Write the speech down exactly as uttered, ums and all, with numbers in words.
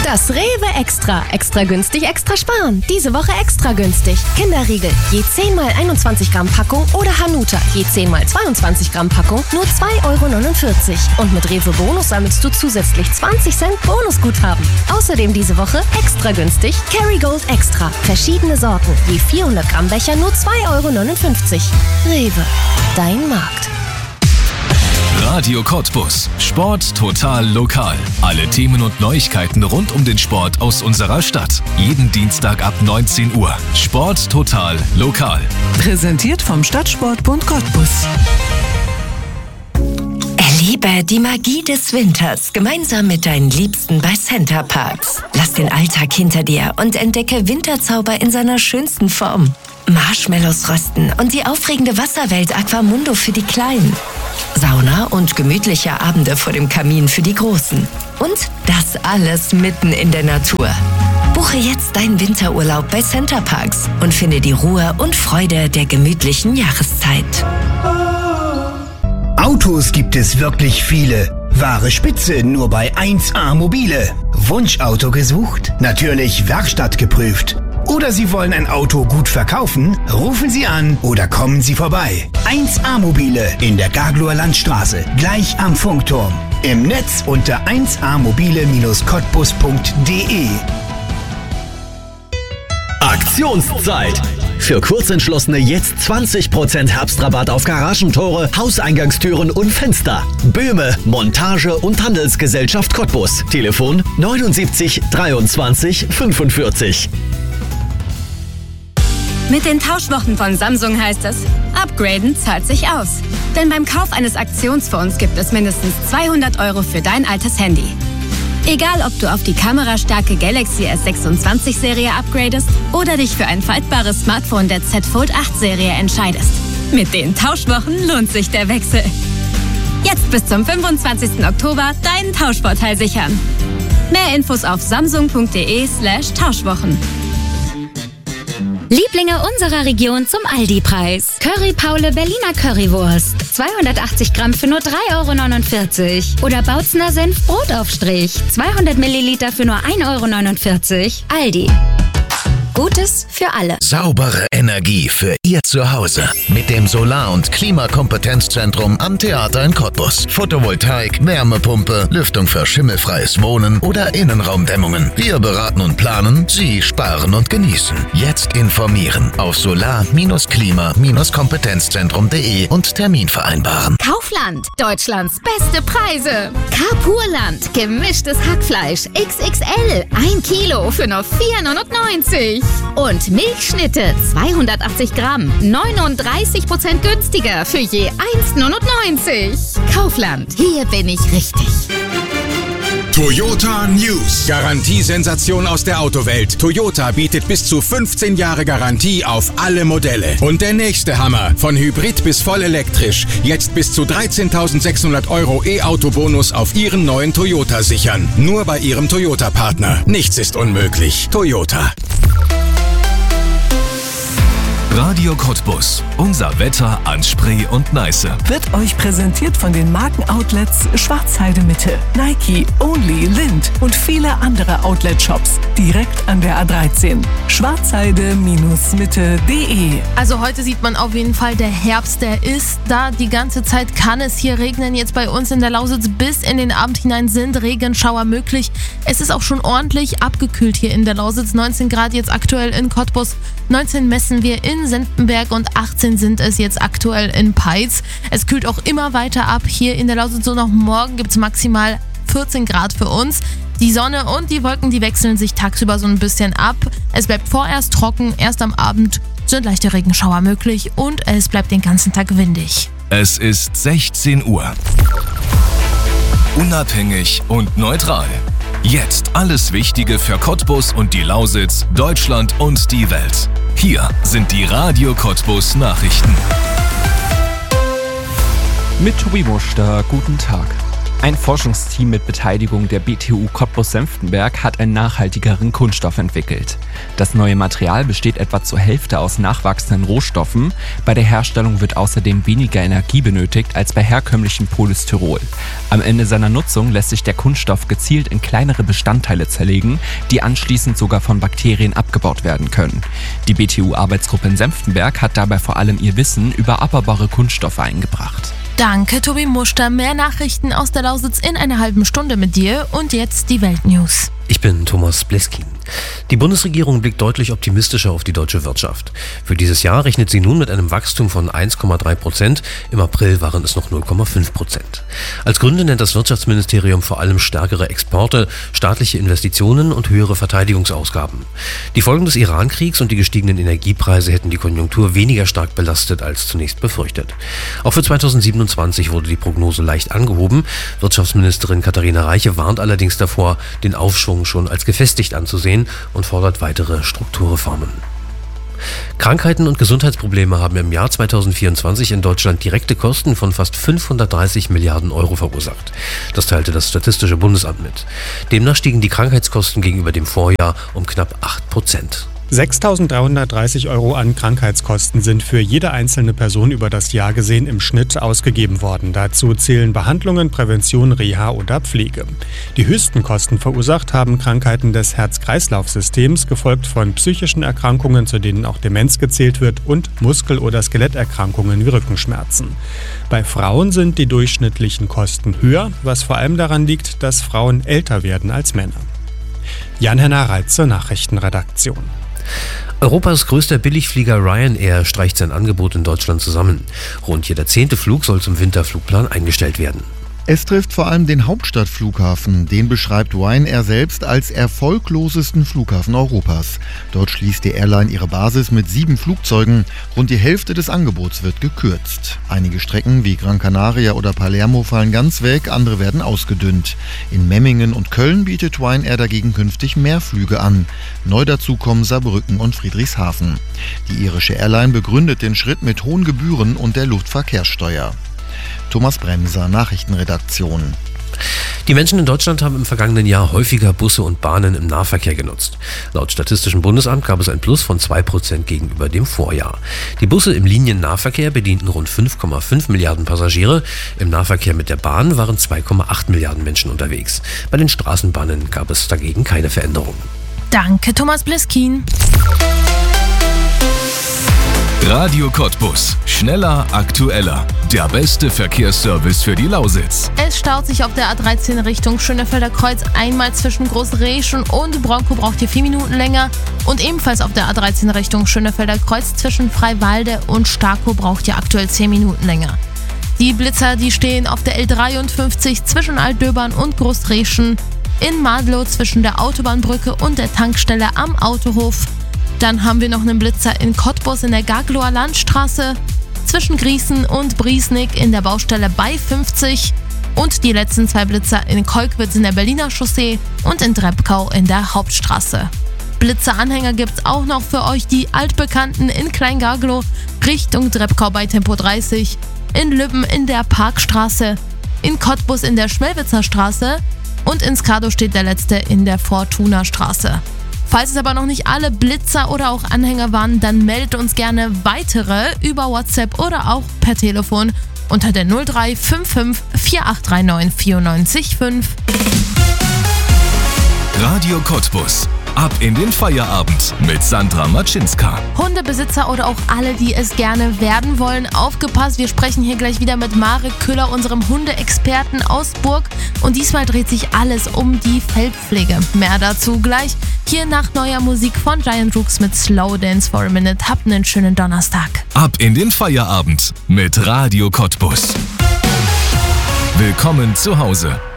Das Rewe Extra. Extra günstig, extra sparen. Diese Woche extra günstig. Kinderriegel, je zehn mal einundzwanzig Gramm Packung oder Hanuta, je zehn mal zweiundzwanzig Gramm Packung, nur zwei Euro neunundvierzig. Und mit Rewe Bonus sammelst du zusätzlich zwanzig Cent Bonusguthaben. Außerdem diese Woche extra günstig Kerrygold Extra. Verschiedene Sorten, je vierhundert Gramm Becher, nur zwei Euro neunundfünfzig. Rewe, dein Markt. Radio Cottbus. Sport total lokal. Alle Themen und Neuigkeiten rund um den Sport aus unserer Stadt. Jeden Dienstag ab neunzehn Uhr. Sport total lokal. Präsentiert vom Stadtsportbund Cottbus. Erlebe die Magie des Winters gemeinsam mit deinen Liebsten bei Center Parcs. Lass den Alltag hinter dir und entdecke Winterzauber in seiner schönsten Form. Marshmallows rösten und die aufregende Wasserwelt Aquamundo für die Kleinen. Sauna und gemütliche Abende vor dem Kamin für die Großen. Und das alles mitten in der Natur. Buche jetzt deinen Winterurlaub bei Center Parcs und finde die Ruhe und Freude der gemütlichen Jahreszeit. Autos gibt es wirklich viele. Wahre Spitze nur bei eins A Mobile. Wunschauto gesucht? Natürlich Werkstatt geprüft. Oder Sie wollen ein Auto gut verkaufen? Rufen Sie an oder kommen Sie vorbei. eins A Mobile in der Gagloer Landstraße, gleich am Funkturm. Im Netz unter eins a mobile Bindestrich cottbus punkt de. Aktionszeit! Für Kurzentschlossene jetzt zwanzig Prozent Herbstrabatt auf Garagentore, Hauseingangstüren und Fenster. Böhme, Montage und Handelsgesellschaft Cottbus. Telefon neunundsiebzig dreiundzwanzig fünfundvierzig. Mit den Tauschwochen von Samsung heißt es, upgraden zahlt sich aus. Denn beim Kauf eines Aktionsfonds gibt es mindestens zweihundert Euro für dein altes Handy. Egal, ob du auf die kamerastarke Galaxy S sechsundzwanzig Serie upgradest oder dich für ein faltbares Smartphone der Z Fold acht Serie entscheidest. Mit den Tauschwochen lohnt sich der Wechsel. Jetzt bis zum fünfundzwanzigsten Oktober deinen Tauschvorteil sichern. Mehr Infos auf samsung punkt de slash Tauschwochen. Lieblinge unserer Region zum Aldi-Preis. Curry Paule Berliner Currywurst. zweihundertachtzig Gramm für nur drei Euro neunundvierzig. Oder Bautzner Senf Brotaufstrich. zweihundert Milliliter für nur ein Euro neunundvierzig. Aldi. Gutes für alle. Saubere Energie für Ihr Zuhause. Mit dem Solar- und Klimakompetenzzentrum am Theater in Cottbus. Photovoltaik, Wärmepumpe, Lüftung für schimmelfreies Wohnen oder Innenraumdämmungen. Wir beraten und planen, Sie sparen und genießen. Jetzt informieren auf solar klima kompetenzzentrum punkt de und Termin vereinbaren. Kaufland, Deutschlands beste Preise. Carpurland, gemischtes Hackfleisch X X L, ein Kilo für nur vier neunundneunzig. Und Milchschnitte, zweihundertachtzig Gramm, neununddreißig Prozent günstiger für je eins neunundneunzig. Kaufland, hier bin ich richtig. Toyota News. Garantiesensation aus der Autowelt. Toyota bietet bis zu fünfzehn Jahre Garantie auf alle Modelle. Und der nächste Hammer. Von Hybrid bis voll elektrisch. Jetzt bis zu dreizehntausendsechshundert Euro E-Auto-Bonus auf Ihren neuen Toyota sichern. Nur bei Ihrem Toyota-Partner. Nichts ist unmöglich. Toyota. Radio Cottbus. Unser Wetter an Spree und Neiße. Wird euch präsentiert von den Markenoutlets Schwarzheide Mitte, Nike, Only, Lind und viele andere Outlet-Shops. Direkt an der A dreizehn. schwarzheide Mitte punkt de. Also heute sieht man auf jeden Fall, der Herbst, der ist da. Die ganze Zeit kann es hier regnen. Jetzt bei uns in der Lausitz bis in den Abend hinein sind Regenschauer möglich. Es ist auch schon ordentlich abgekühlt hier in der Lausitz. neunzehn Grad jetzt aktuell in Cottbus. neunzehn messen wir in Senftenberg und achtzehn sind es jetzt aktuell in Peitz. Es kühlt auch immer weiter ab. Hier in der Lausitz so noch morgen gibt es maximal vierzehn Grad für uns. Die Sonne und die Wolken, die wechseln sich tagsüber so ein bisschen ab. Es bleibt vorerst trocken, erst am Abend sind leichte Regenschauer möglich und es bleibt den ganzen Tag windig. Es ist sechzehn Uhr. Unabhängig und neutral. Jetzt alles Wichtige für Cottbus und die Lausitz, Deutschland und die Welt. Hier sind die Radio Cottbus Nachrichten. Mit Tobi Muster, guten Tag. Ein Forschungsteam mit Beteiligung der B T U Cottbus-Senftenberg hat einen nachhaltigeren Kunststoff entwickelt. Das neue Material besteht etwa zur Hälfte aus nachwachsenden Rohstoffen. Bei der Herstellung wird außerdem weniger Energie benötigt als bei herkömmlichem Polystyrol. Am Ende seiner Nutzung lässt sich der Kunststoff gezielt in kleinere Bestandteile zerlegen, die anschließend sogar von Bakterien abgebaut werden können. Die B T U-Arbeitsgruppe in Senftenberg hat dabei vor allem ihr Wissen über abbaubare Kunststoffe eingebracht. Danke, Tobi Muster. Mehr Nachrichten aus der Lausitz in einer halben Stunde mit dir. Und jetzt die Weltnews. Ich bin Thomas Bleskin. Die Bundesregierung blickt deutlich optimistischer auf die deutsche Wirtschaft. Für dieses Jahr rechnet sie nun mit einem Wachstum von eins Komma drei Prozent. Im April waren es noch null Komma fünf Prozent. Als Gründe nennt das Wirtschaftsministerium vor allem stärkere Exporte, staatliche Investitionen und höhere Verteidigungsausgaben. Die Folgen des Iran-Kriegs und die gestiegenen Energiepreise hätten die Konjunktur weniger stark belastet als zunächst befürchtet. Auch für zweitausendsiebenundzwanzig wurde die Prognose leicht angehoben. Wirtschaftsministerin Katharina Reiche warnt allerdings davor, den Aufschwung schon als gefestigt anzusehen und fordert weitere Strukturreformen. Krankheiten und Gesundheitsprobleme haben im Jahr zweitausendvierundzwanzig in Deutschland direkte Kosten von fast fünfhundertdreißig Milliarden Euro verursacht. Das teilte das Statistische Bundesamt mit. Demnach stiegen die Krankheitskosten gegenüber dem Vorjahr um knapp acht Prozent. sechstausenddreihundertdreißig Euro an Krankheitskosten sind für jede einzelne Person über das Jahr gesehen im Schnitt ausgegeben worden. Dazu zählen Behandlungen, Prävention, Reha oder Pflege. Die höchsten Kosten verursacht haben Krankheiten des Herz-Kreislauf-Systems, gefolgt von psychischen Erkrankungen, zu denen auch Demenz gezählt wird, und Muskel- oder Skeletterkrankungen wie Rückenschmerzen. Bei Frauen sind die durchschnittlichen Kosten höher, was vor allem daran liegt, dass Frauen älter werden als Männer. Jan-Henner Reit zur Nachrichtenredaktion. Europas größter Billigflieger Ryanair streicht sein Angebot in Deutschland zusammen. Rund jeder zehnte Flug soll zum Winterflugplan eingestellt werden. Es trifft vor allem den Hauptstadtflughafen. Den beschreibt Ryanair selbst als erfolglosesten Flughafen Europas. Dort schließt die Airline ihre Basis mit sieben Flugzeugen. Rund die Hälfte des Angebots wird gekürzt. Einige Strecken wie Gran Canaria oder Palermo fallen ganz weg, andere werden ausgedünnt. In Memmingen und Köln bietet Ryanair dagegen künftig mehr Flüge an. Neu dazu kommen Saarbrücken und Friedrichshafen. Die irische Airline begründet den Schritt mit hohen Gebühren und der Luftverkehrssteuer. Thomas Bremser, Nachrichtenredaktion. Die Menschen in Deutschland haben im vergangenen Jahr häufiger Busse und Bahnen im Nahverkehr genutzt. Laut Statistischem Bundesamt gab es ein Plus von zwei Prozent gegenüber dem Vorjahr. Die Busse im Liniennahverkehr bedienten rund fünf Komma fünf Milliarden Passagiere. Im Nahverkehr mit der Bahn waren zwei Komma acht Milliarden Menschen unterwegs. Bei den Straßenbahnen gab es dagegen keine Veränderung. Danke, Thomas Bleskin. Radio Cottbus. Schneller, aktueller. Der beste Verkehrsservice für die Lausitz. Es staut sich auf der A dreizehn Richtung Schönefelder Kreuz einmal zwischen Großreschen und Bronkow, braucht ihr vier Minuten länger. Und ebenfalls auf der A dreizehn Richtung Schönefelder Kreuz zwischen Freiwalde und Starkow braucht ihr aktuell zehn Minuten länger. Die Blitzer, die stehen auf der L dreiundfünfzig zwischen Altdöbern und Großreschen, in Madlow zwischen der Autobahnbrücke und der Tankstelle am Autohof. Dann haben wir noch einen Blitzer in Cottbus in der Gagloer Landstraße, zwischen Griesen und Briesnik in der Baustelle bei fünfzig und die letzten zwei Blitzer in Kolkwitz in der Berliner Chaussee und in Drebkau in der Hauptstraße. Blitzeranhänger gibt's auch noch für euch, die altbekannten in Kleingaglow Richtung Drebkau bei Tempo dreißig, in Lübben in der Parkstraße, in Cottbus in der Schmelwitzer Straße und in Skado steht der letzte in der Fortuna Straße. Falls es aber noch nicht alle Blitzer oder auch Anhänger waren, dann meldet uns gerne weitere über WhatsApp oder auch per Telefon unter der null drei fünf fünf vier acht drei neun vier neun fünf. Radio Cottbus. Ab in den Feierabend mit Sandra Matschinska. Hundebesitzer oder auch alle, die es gerne werden wollen, aufgepasst. Wir sprechen hier gleich wieder mit Marek Köhler, unserem Hundeexperten aus Burg. Und diesmal dreht sich alles um die Fellpflege. Mehr dazu gleich. Hier nach neuer Musik von Giant Rooks mit Slow Dance for a Minute. Habt einen schönen Donnerstag. Ab in den Feierabend mit Radio Cottbus. Willkommen zu Hause.